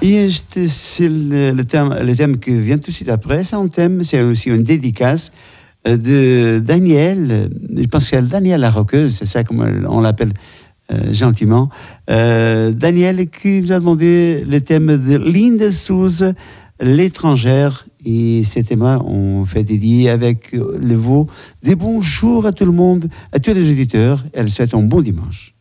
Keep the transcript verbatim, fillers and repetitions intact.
Et c'est le, le, thème, le thème qui vient tout de suite après. C'est un thème, c'est aussi une dédicace de Daniel. Je pense que c'est Daniel la Roqueuse, c'est ça comme on l'appelle euh, gentiment. Euh, Daniel qui vous a demandé le thème de Linde Souze, l'étrangère. Et ces thèmes-là, on fait dédier avec le veau des bonjours à tout le monde, à tous les auditeurs. Elle souhaite un bon dimanche.